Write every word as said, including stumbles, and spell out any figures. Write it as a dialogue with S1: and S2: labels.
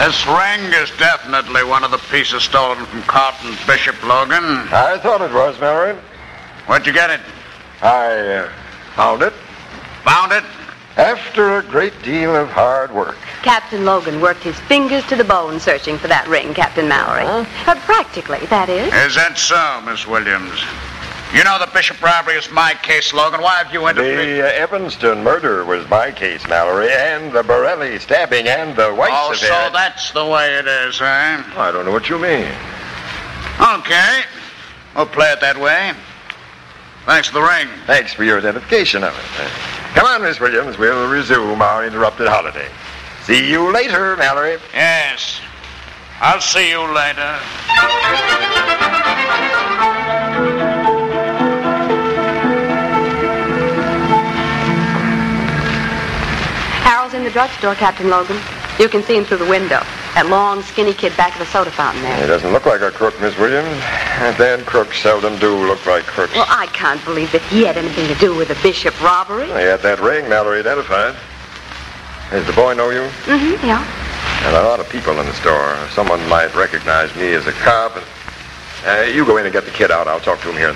S1: This ring is definitely one of the pieces stolen from Carlton Bishop, Logan.
S2: I thought it was, Mallory.
S1: Where'd you get it?
S2: I uh, found it.
S1: Found it?
S2: After a great deal of hard work.
S3: Captain Logan worked his fingers to the bone searching for that ring, Captain Mallory. Uh-huh. Uh, practically, that is.
S1: Is that so, Miss Williams? You know the Bishop robbery is my case, Logan. Why have you interfered?
S2: The uh, Evanston murder was my case, Mallory, and the Borelli stabbing and the Weiss
S1: Oh,
S2: affair.
S1: so that's the way it is, eh?
S2: I don't know what you mean.
S1: Okay. We'll play it that way. Thanks for the ring.
S2: Thanks for your identification of it. Uh, come on, Miss Williams. We'll resume our interrupted holiday. See you later, Mallory.
S1: Yes. I'll see you later.
S3: Harold's in the drugstore, Captain Logan. You can see him through the window. That long, skinny kid back of the soda fountain there.
S2: He doesn't look like a crook, Miss Williams. And then crooks seldom do look like crooks.
S3: Well, I can't believe that he had anything to do with the Bishop robbery.
S2: He had that ring Mallory identified. Does the boy know you?
S3: Mm-hmm, yeah.
S2: There are a lot of people in the store. Someone might recognize me as a cop. And, uh, you go in and get the kid out. I'll talk to him here.